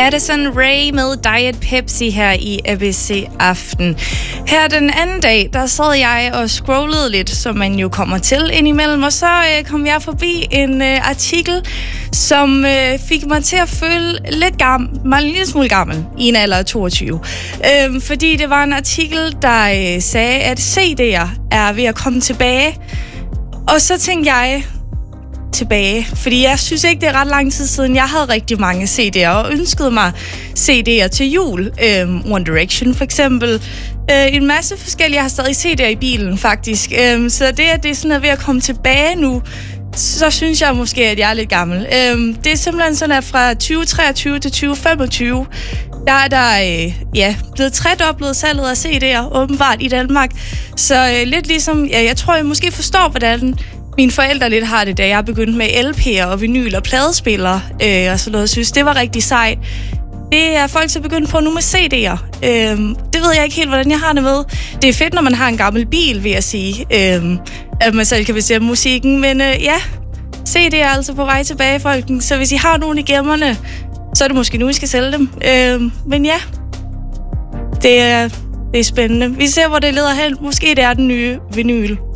Addison Rae med Diet Pepsi her i ABC Aften. Her den anden dag, der sad jeg og scrollede lidt, som man jo kommer til indimellem, og så kom jeg forbi en artikel, som fik mig til at føle mig en lille smule gammel i en alder af 22. Fordi det var en artikel, der sagde, at CD'er er ved at komme tilbage. Og så tænkte jeg tilbage, fordi jeg synes ikke, det er ret lang tid siden, jeg havde rigtig mange CD'er og ønskede mig CD'er til jul. One Direction for eksempel. En masse forskellige. Jeg har stadig CD'er i bilen faktisk. Så det, at det er sådan ved at komme tilbage nu, så synes jeg måske, at jeg er lidt gammel. Det er simpelthen sådan, at fra 2023 til 2025, der er der blevet tredoblet salget af CD'er, åbenbart i Danmark. Så lidt ligesom, jeg tror, jeg måske forstår, hvordan mine forældre lidt har det, da jeg begyndte med LP'er og vinyl og pladespillere og sådan noget. Jeg synes, det var rigtig sejt. Det er folk så begyndt på nu med CD'er. Det ved jeg ikke helt, hvordan jeg har det med. Det er fedt, når man har en gammel bil, vil jeg sige, at man selv kan bestemme musikken. Men CD'er er altså på vej tilbage, folken. Så hvis I har nogen i gemmerne, så er det måske nu, I skal sælge dem. Men ja, det er spændende. Vi ser, hvor det leder hen. Måske det er den nye vinyl.